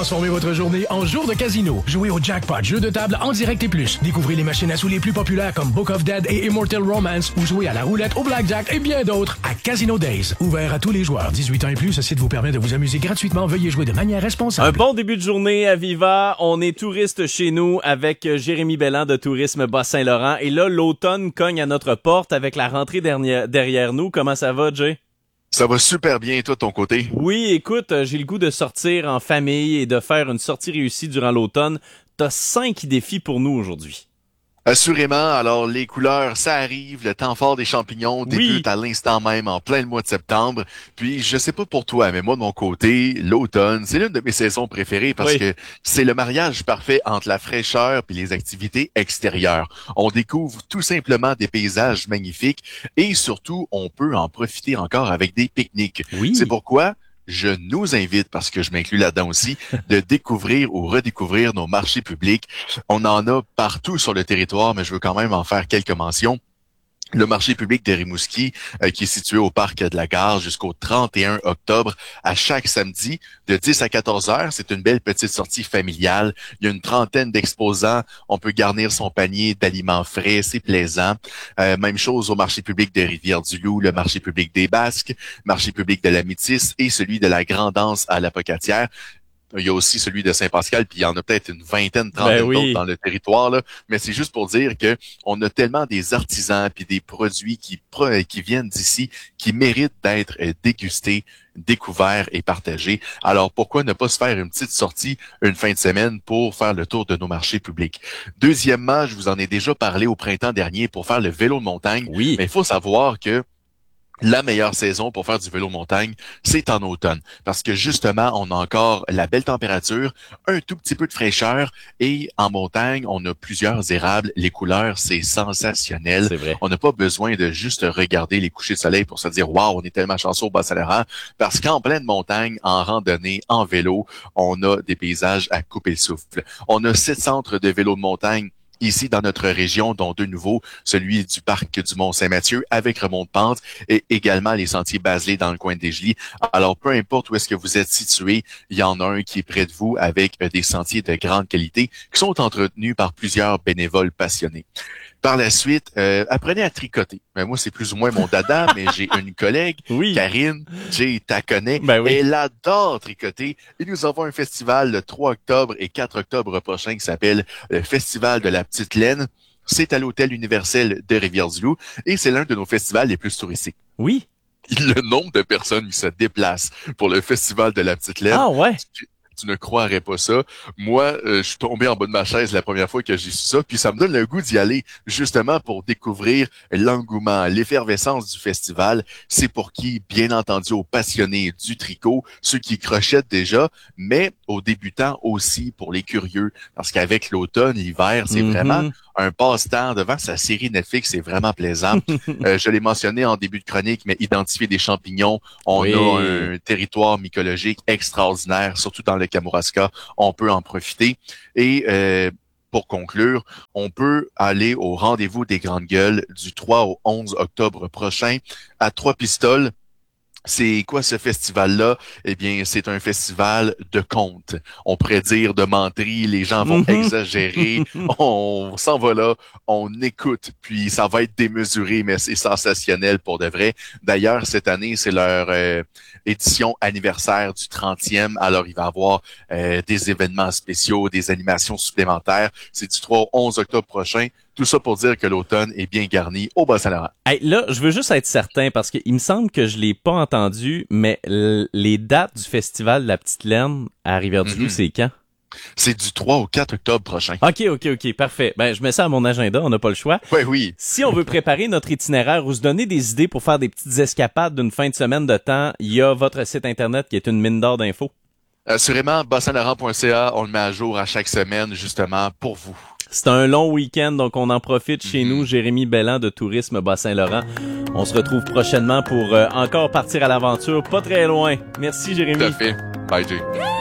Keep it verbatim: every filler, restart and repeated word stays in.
Transformez votre journée en jour de casino. Jouez au Jackpot, jeu de table en direct et plus. Découvrez les machines à sous les plus populaires comme Book of Dead et Immortal Romance ou jouez à la roulette, au blackjack et bien d'autres à Casino Days. Ouvert à tous les joueurs. dix-huit ans et plus, ce site vous permet de vous amuser gratuitement. Veuillez jouer de manière responsable. Un bon début de journée à Viva. On est touriste chez nous avec Jérémy Belland de Tourisme Bas-Saint-Laurent. Et là, l'automne cogne à notre porte avec la rentrée derrière, derrière nous. Comment ça va, Jay? Ça va super bien, toi, de ton côté? Oui, écoute, j'ai le goût de sortir en famille et de faire une sortie réussie durant l'automne. T'as cinq défis pour nous aujourd'hui. Assurément, alors les couleurs, ça arrive, le temps fort des champignons débute Oui. à l'instant même en plein le mois de septembre. Puis je sais pas pour toi, mais moi de mon côté, l'automne, c'est l'une de mes saisons préférées parce Oui. que c'est le mariage parfait entre la fraîcheur puis les activités extérieures. On découvre tout simplement des paysages magnifiques et surtout, on peut en profiter encore avec des pique-niques. Oui. C'est pourquoi je nous invite, parce que je m'inclus là-dedans aussi, de découvrir ou redécouvrir nos marchés publics. On en a partout sur le territoire, mais je veux quand même en faire quelques mentions. Le marché public de Rimouski, euh, qui est situé au parc de la Gare jusqu'au trente et un octobre, à chaque samedi, de dix à quatorze heures. C'est une belle petite sortie familiale. Il y a une trentaine d'exposants. On peut garnir son panier d'aliments frais. C'est plaisant. Euh, même chose au marché public de Rivière-du-Loup, le marché public des Basques, marché public de la Métisse et celui de la Grande-Anse à la Pocatière. Il y a aussi celui de Saint-Pascal, puis il y en a peut-être une vingtaine, trentaine Ben oui. d'autres dans le territoire, là. Mais c'est juste pour dire que on a tellement des artisans puis des produits qui qui viennent d'ici, qui méritent d'être dégustés, découverts et partagés. Alors pourquoi ne pas se faire une petite sortie une fin de semaine pour faire le tour de nos marchés publics? Deuxièmement, je vous en ai déjà parlé au printemps dernier pour faire le vélo de montagne. Oui. Mais il faut savoir que la meilleure saison pour faire du vélo montagne, c'est en automne. Parce que justement, on a encore la belle température, un tout petit peu de fraîcheur et en montagne, on a plusieurs érables. Les couleurs, c'est sensationnel. C'est vrai. On n'a pas besoin de juste regarder les couchers de soleil pour se dire « Wow, on est tellement chanceux au Bas-Saint-Laurent » parce qu'en pleine montagne, en randonnée, en vélo, on a des paysages à couper le souffle. On a sept centres de vélo de montagne ici dans notre région, dont deux nouveaux, celui du parc du Mont-Saint-Mathieu avec remont de pente et également les sentiers Baselé dans le coin de Desjolies. Alors, peu importe où est-ce que vous êtes situé, il y en a un qui est près de vous avec euh, des sentiers de grande qualité qui sont entretenus par plusieurs bénévoles passionnés. Par la suite, euh, apprenez à tricoter. Ben, moi, c'est plus ou moins mon dada, mais j'ai une collègue, Oui. Karine, Jay, t'as connais. Ben oui. Elle adore tricoter. Et nous avons un festival le trois octobre et quatre octobre prochain qui s'appelle le Festival de la Petite Laine. C'est à l'Hôtel Universel de Rivière-du-Loup et c'est l'un de nos festivals les plus touristiques. Oui. Le nombre de personnes qui se déplacent pour le Festival de la Petite Laine, Ah ouais. tu, tu ne croirais pas ça. Moi, euh, je suis tombé en bas de ma chaise la première fois que j'ai su ça, puis ça me donne le goût d'y aller, justement pour découvrir l'engouement, l'effervescence du festival. C'est pour qui? Bien entendu, aux passionnés du tricot, ceux qui crochettent déjà, mais aux débutants aussi, pour les curieux, parce qu'avec l'automne, l'hiver, c'est Mm-hmm. vraiment un passe-temps devant sa série Netflix, c'est vraiment plaisant. euh, je l'ai mentionné en début de chronique, mais identifier des champignons, on Oui. a un territoire mycologique extraordinaire, surtout dans le Kamouraska, on peut en profiter. Et euh, pour conclure, on peut aller au rendez-vous des Grandes Gueules du trois au onze octobre prochain à Trois-Pistoles. C'est quoi ce festival-là? Eh bien, c'est un festival de contes. On pourrait dire de menterie, les gens vont Mm-hmm. exagérer, on s'en va là, on écoute, puis ça va être démesuré, mais c'est sensationnel pour de vrai. D'ailleurs, cette année, c'est leur euh, édition anniversaire du trentième, alors il va y avoir euh, des événements spéciaux, des animations supplémentaires. C'est du trois au onze octobre prochain. Tout ça pour dire que l'automne est bien garni au Bas-Saint-Laurent. Hey, là, je veux juste être certain parce qu'il me semble que je l'ai pas entendu, mais l- les dates du festival de la Petite Laine à Rivière-du-Loup, Mhm. c'est quand? C'est du trois au quatre octobre prochain. OK, OK, OK, parfait. Ben, je mets ça à mon agenda, on n'a pas le choix. Oui, oui. Si on veut préparer notre itinéraire ou se donner des idées pour faire des petites escapades d'une fin de semaine de temps, il y a votre site internet qui est une mine d'or d'infos. Assurément, bas saint laurent point c a, on le met à jour à chaque semaine, justement, pour vous. C'est un long week-end, donc on en profite chez Mm-hmm. nous. Jérémy Belland de Tourisme Bas-Saint-Laurent. On se retrouve prochainement pour euh, encore partir à l'aventure, pas très loin. Merci, Jérémy. Tout à fait. Bye, Jay.